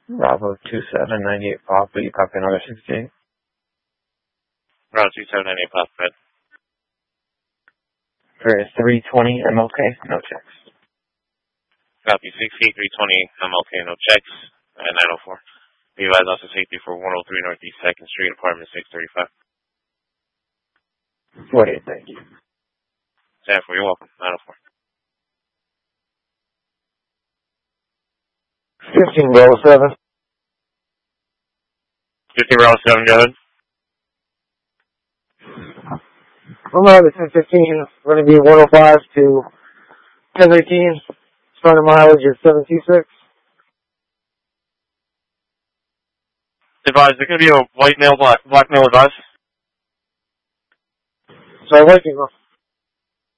Bravo 2798 Pop, will you copy another 68? Bravo 2798 Pop, red. For 320 MLK, no checks. Copy 68, 320 MLK, no checks, and 904. Be advised also safety for 103 Northeast 2nd Street, apartment 635. 48, thank you. Sanford, you're welcome. 904. 15 Bravo 7. 15 Bravo 7, go ahead. I'm on the 1015, going to be 105 to 1018. Starting mileage is 726. Advised, there's going to be a white male, black male advice. Sorry, white people.